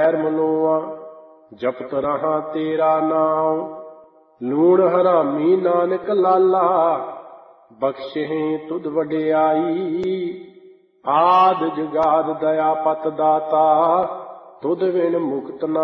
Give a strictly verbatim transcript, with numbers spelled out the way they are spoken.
बैर मनोआ। जपत रहा तेरा नाम लूण हरामी नानक लाला। बख्शें तुध वडियाई आद जुगाद दया पत दाता। तुध बिन मुक्त ना